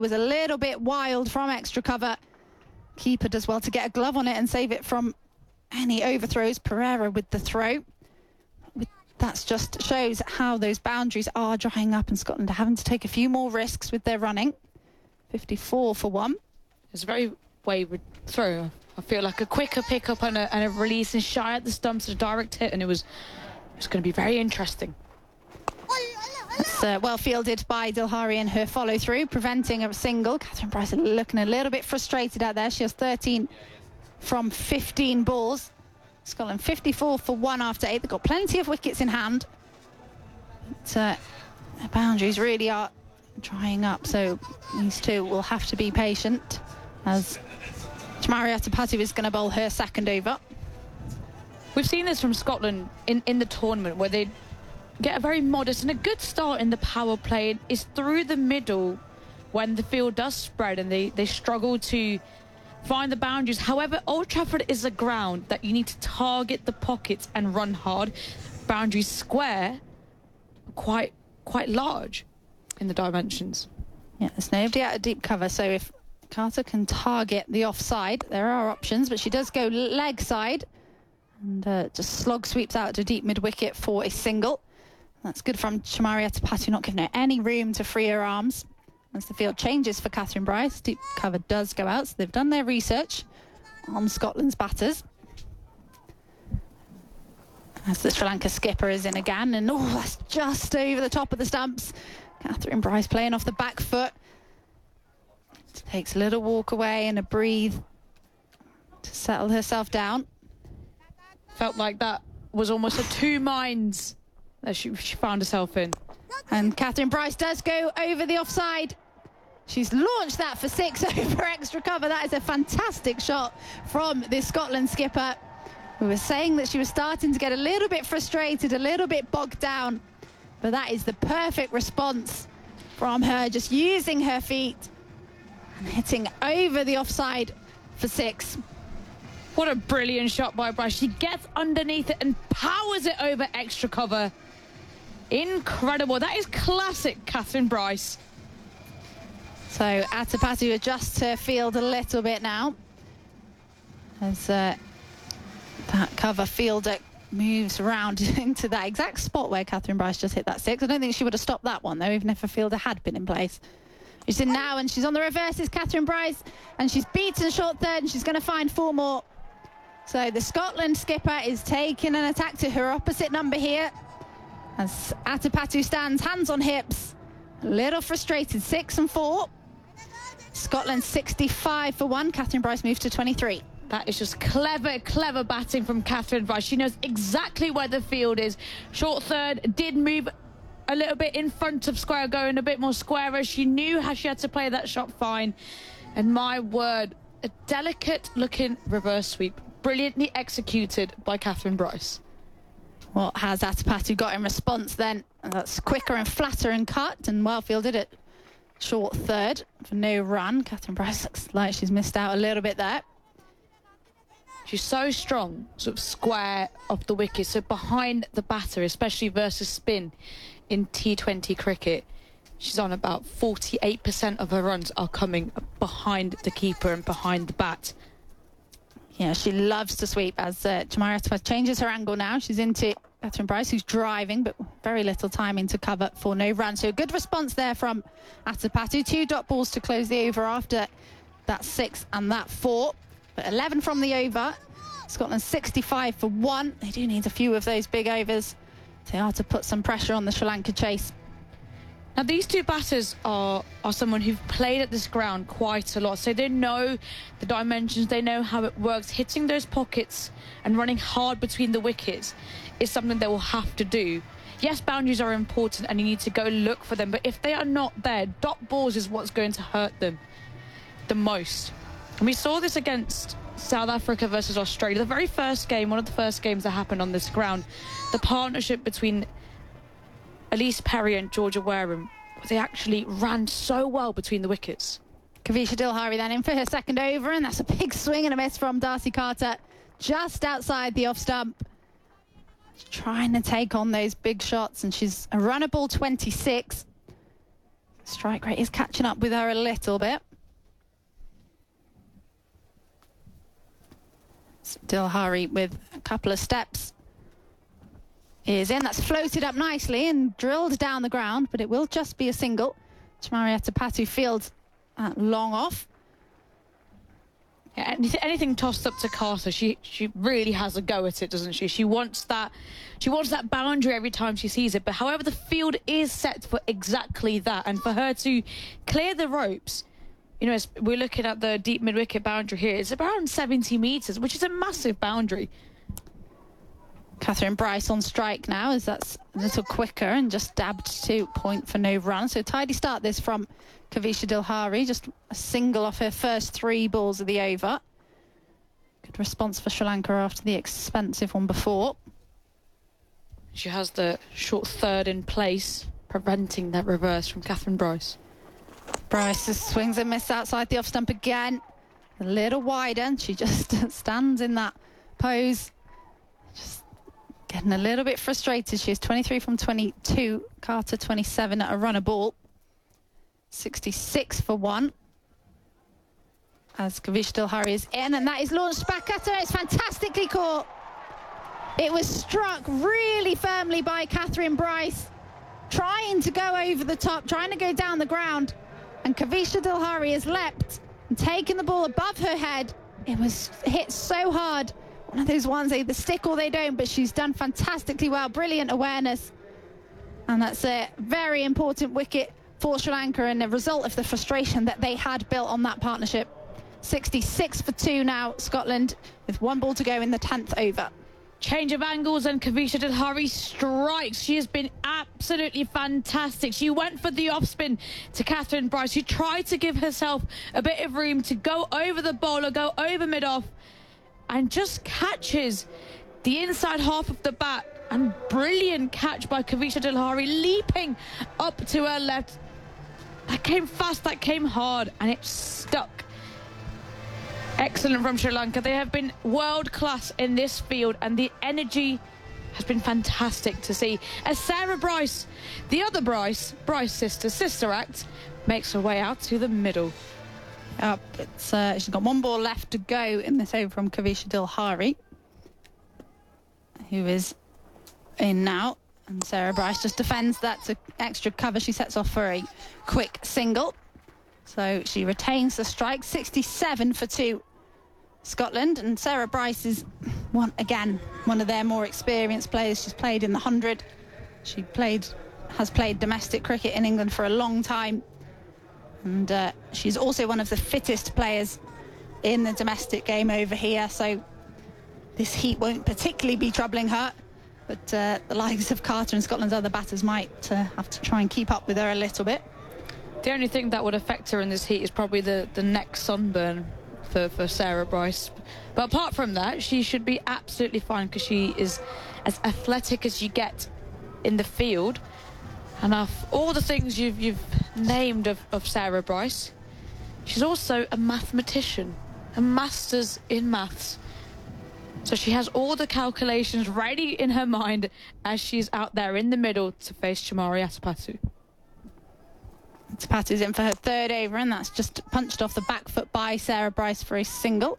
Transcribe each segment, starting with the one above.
was a little bit wild from extra cover. Keeper does well to get a glove on it and save it from any overthrows. Pereira with the throw. That just shows how those boundaries are drying up, and Scotland are having to take a few more risks with their running. 54 for 1. It's a very wayward throw. I feel like a quicker pick-up and a release and shy at the stumps, a direct hit, and it's going to be very interesting. That's well fielded by Dilhari in her follow-through, preventing a single. Catherine Bryce looking a little bit frustrated out there. She has 13 from 15 balls. Scotland 54 for 1 after 8. They've got plenty of wickets in hand. But, the boundaries really are drying up, so these two will have to be patient as Chamari Atapatu is going to bowl her second over. We've seen this from Scotland in the tournament, where they get a very modest and a good start in the power play. Is through the middle when the field does spread and they struggle to find the boundaries. However, Old Trafford is a ground that you need to target the pockets and run hard. Boundaries square, quite large in the dimensions. Yeah, there's nobody out of deep cover, so if Carter can target the offside, there are options, but she does go leg side and just slog sweeps out to deep mid-wicket for a single. That's good from Chamari Atapatu, not giving her any room to free her arms. As the field changes for Catherine Bryce, deep cover does go out, so they've done their research on Scotland's batters. As the Sri Lanka skipper is in again, and that's just over the top of the stumps. Catherine Bryce playing off the back foot. Takes a little walk away and a breathe to settle herself down. Felt like that was almost a two minds that she found herself in. And Catherine Bryce does go over the offside. She's launched that for 6 over extra cover. That is a fantastic shot from the Scotland skipper, who was saying that she was starting to get a little bit frustrated, a little bit bogged down. But that is the perfect response from her, just using her feet and hitting over the offside for 6. What a brilliant shot by Bryce. She gets underneath it and powers it over extra cover. Incredible. That is classic Catherine Bryce. So Atapatu adjusts her field a little bit now as that cover fielder moves around into that exact spot where Catherine Bryce just hit that 6. I don't think she would have stopped that one, though, even if a fielder had been in place. She's in now, and she's on the reverses, Catherine Bryce, and she's beaten short third, and she's going to find 4 more. So the Scotland skipper is taking an attack to her opposite number here, as Atapatu stands, hands on hips, a little frustrated. 6 and 4. Scotland 65 for 1. Catherine Bryce moves to 23. That is just clever batting from Catherine Bryce. She knows exactly where the field is. Short third, did move a little bit in front of square, going a bit more square. She knew how she had to play that shot fine. And my word, a delicate looking reverse sweep, brilliantly executed by Catherine Bryce. What has Atapatu got in response then? That's quicker and flatter and cut, and well fielded at short third for no run. Catherine Bryce looks like she's missed out a little bit there. She's so strong, sort of square off the wicket, so behind the batter, especially versus spin in T20 cricket. She's on about 48% of her runs are coming behind the keeper and behind the bat. Yeah, she loves to sweep as Chamari Atapatu changes her angle now. She's into Catherine Bryce, who's driving, but very little timing to cover for no run. So a good response there from Atapatu. 2 dot balls to close the over after that 6 and that 4. But 11 from the over. Scotland 65 for 1. They do need a few of those big overs. They are to put some pressure on the Sri Lanka chase. Now, these two batters are someone who've played at this ground quite a lot, so they know the dimensions, they know how it works. Hitting those pockets and running hard between the wickets is something they will have to do. Yes, boundaries are important and you need to go look for them, but if they are not there, dot balls is what's going to hurt them the most. And we saw this against South Africa versus Australia. The very first game, one of the first games that happened on this ground, the partnership between Elise Perry and Georgia Wareham, they actually ran so well between the wickets. Kavisha Dilhari then in for her second over, and that's a big swing and a miss from Darcy Carter just outside the off stump. She's trying to take on those big shots, and she's a runnable 26. Strike rate is catching up with her a little bit. Dilhari with a couple of steps is in. That's floated up nicely and drilled down the ground, but it will just be a single. Chamari Atapatu fields long off. Yeah, anything tossed up to Carter, she really has a go at it, doesn't she? She wants that boundary every time she sees it. But however, the field is set for exactly that, and for her to clear the ropes, you know, we're looking at the deep mid-wicket boundary here. It's around 70 metres, which is a massive boundary. Catherine Bryce on strike now, as that's a little quicker and just dabbed to point for no run. So tidy start this from Kavisha Dilhari, just a single off her first 3 balls of the over. Good response for Sri Lanka after the expensive one before. She has the short third in place, preventing that reverse from Catherine Bryce. Bryce swings and miss outside the off stump again. A little wider, and she just stands in that pose. Just getting a little bit frustrated. She's 23 from 22. Carter 27 at a runner ball. 66 for 1. As Kavish Dilhari is in, and that is launched back at her. It's fantastically caught. It was struck really firmly by Catherine Bryce, trying to go over the top, trying to go down the ground. And Kavisha Dilhari has leapt and taken the ball above her head. It was hit so hard. One of those ones, they either stick or they don't, but she's done fantastically well. Brilliant awareness. And that's a very important wicket for Sri Lanka and a result of the frustration that they had built on that partnership. 66 for 2 now, Scotland, with 1 ball to go in the 10th over. Change of angles and Kavisha Dilhari strikes. She has been absolutely fantastic. She went for the off spin to Catherine Bryce. She tried to give herself a bit of room to go over the bowler, go over mid-off, and just catches the inside half of the bat. And brilliant catch by Kavisha Dilhari, leaping up to her left. That came fast, that came hard, and it stuck. Excellent from Sri Lanka. They have been world class in this field, and the energy has been fantastic to see. As Sarah Bryce, the other Bryce sister act, makes her way out to the middle. She's got 1 ball left to go in this over from Kavisha Dilhari, who is in now. And Sarah Bryce just defends that to extra cover. She sets off for a quick single. So she retains the strike. 67 for 2, Scotland. And Sarah Bryce is, one of their more experienced players. She's played in the 100. She has played domestic cricket in England for a long time. And she's also one of the fittest players in the domestic game over here. So this heat won't particularly be troubling her. But the likes of Carter and Scotland's other batters might have to try and keep up with her a little bit. The only thing that would affect her in this heat is probably the neck sunburn for Sarah Bryce. But apart from that, she should be absolutely fine, because she is as athletic as you get in the field. And of all the things you've named of Sarah Bryce, she's also a mathematician, a master's in maths. So she has all the calculations ready in her mind as she's out there in the middle to face Chamari Atapatu. Atapatu's in for her 3rd over, and that's just punched off the back foot by Sarah Bryce for a single.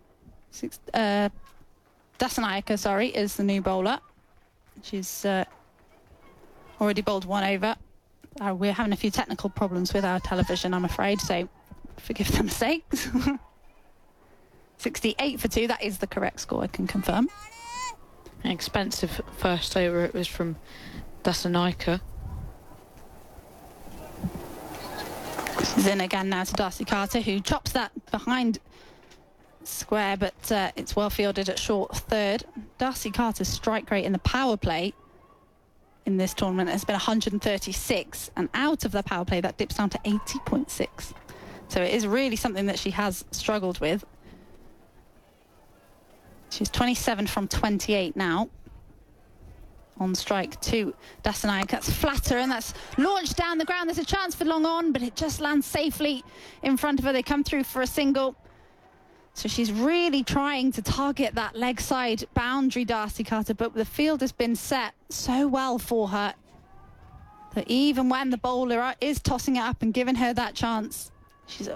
Dasanayake, is the new bowler. She's already bowled 1 over. We're having a few technical problems with our television, I'm afraid, so forgive the mistakes. 68 for 2, that is the correct score, I can confirm. An expensive first over, it was from Dasanayake. This is in again now to Darcy Carter, who chops that behind square, but it's well fielded at short third. Darcy Carter's strike rate in the power play in this tournament has been 136, and out of the power play that dips down to 80.6. So it is really something that she has struggled with. She's 27 from 28 now. On strike 2, Dasanayake. That's flatter, and that's launched down the ground. There's a chance for long on, but it just lands safely in front of her. They come through for a single. So she's really trying to target that leg side boundary, Darcy Carter, but the field has been set so well for her. So even when the bowler is tossing it up and giving her that chance, she's